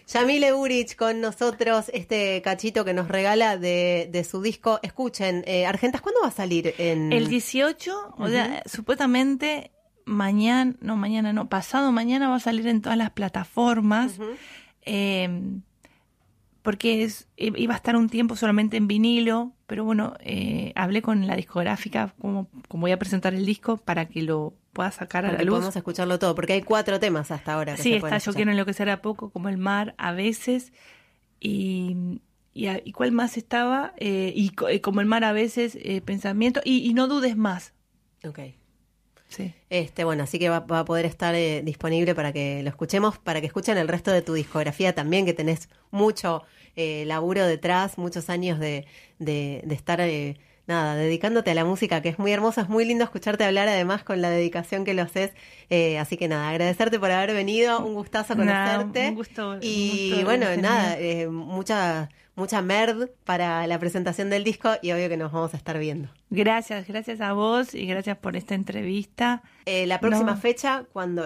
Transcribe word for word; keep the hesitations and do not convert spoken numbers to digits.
Yamile Buric con nosotros, este cachito que nos regala de, de su disco. Escuchen, eh, Argentas, ¿cuándo va a salir? En... El dieciocho, uh-huh. O sea, supuestamente mañana, no mañana, no, pasado mañana va a salir en todas las plataformas, uh-huh. eh, porque es, iba a estar un tiempo solamente en vinilo, pero bueno, eh, hablé con la discográfica, como, como voy a presentar el disco, para que lo pueda sacar a la luz. Podemos escucharlo todo, porque hay cuatro temas hasta ahora. Que sí, se está Yo quiero enloquecer a poco, como el mar, a veces, y, y, y ¿cuál más estaba? Eh, y como el mar a veces, eh, pensamiento, y, y no dudes más. Ok. Sí. Este, bueno, así que va, va a poder estar eh, disponible para que lo escuchemos, para que escuchen el resto de tu discografía también, que tenés mucho eh, laburo detrás, muchos años de, de, de estar, eh, nada, dedicándote a la música, que es muy hermoso, es muy lindo escucharte hablar además con la dedicación que lo haces, eh, así que nada, agradecerte por haber venido, un gustazo conocerte. Nah, un gusto. Y un gusto, bueno, genial. nada, eh, mucha... mucha merd para la presentación del disco y obvio que nos vamos a estar viendo. Gracias, gracias a vos y gracias por esta entrevista. Eh, la próxima no. fecha, ¿cuándo?